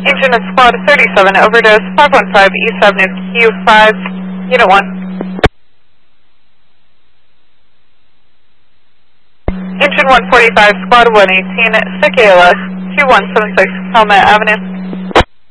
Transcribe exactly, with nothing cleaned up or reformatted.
Engine at Squad thirty-seven, overdose, five one five East Avenue, Q five, Unit one. Engine one forty-five, Squad one eighteen, sick A L S, two one seven six, Helmet Avenue.